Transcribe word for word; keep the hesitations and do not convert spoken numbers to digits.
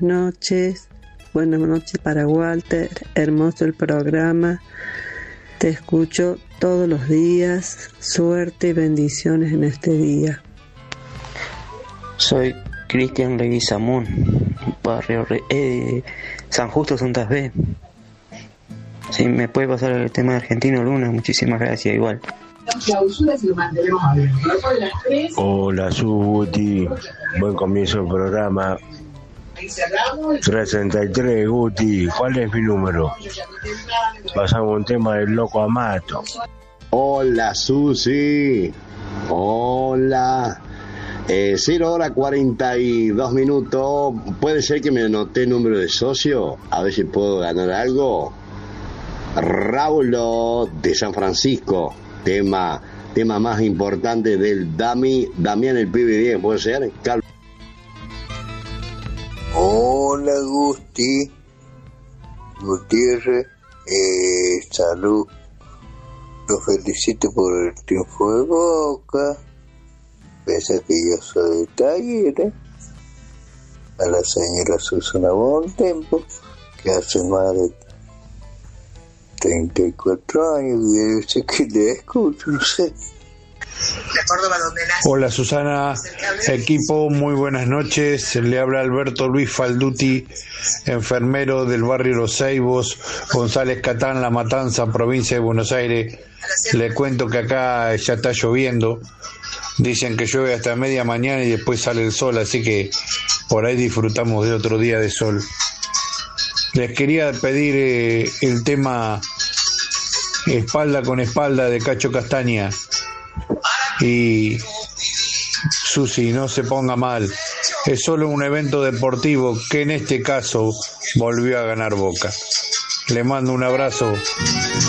buenas noches. Buenas noches para Walter. Hermoso el programa. Te escucho todos los días. Suerte y bendiciones en este día. Soy Cristian Leguizamón, barrio eh, San Justo, Santa Fe. Si me puede pasar el tema de Argentino Luna, muchísimas gracias, igual. Hola, Suti. Buen comienzo del programa. sesenta y tres, Guti. ¿Cuál es mi número? Pasamos un tema del Loco Amato. Hola, Susi. Hola. Eh, cero hora cuarenta y dos minutos. ¿Puede ser que me anoté el número de socio? A ver si puedo ganar algo. Raulo de San Francisco. Tema, tema más importante del Dami, Damián el Pibe diez, ¿puede ser? Cal- Hola, Gusti. Gutiérrez. Eh, salud. Los felicito por el triunfo de Boca. Pese a que yo soy de Talleres. A la señora Susana Bontempo, que hace más de treinta y cuatro años y sé que le escucho, no sé. Hola Susana, equipo, muy buenas noches. Le habla Alberto Luis Falduti, enfermero del barrio Los Ceibos, González Catán, La Matanza, provincia de Buenos Aires. Le cuento que acá ya está lloviendo. Dicen que llueve hasta media mañana y después sale el sol, así que por ahí disfrutamos de otro día de sol. Les quería pedir eh, el tema Espalda con Espalda de Cacho Castaña. Y Susi, no se ponga mal, es solo un evento deportivo que en este caso volvió a ganar Boca. Le mando un abrazo.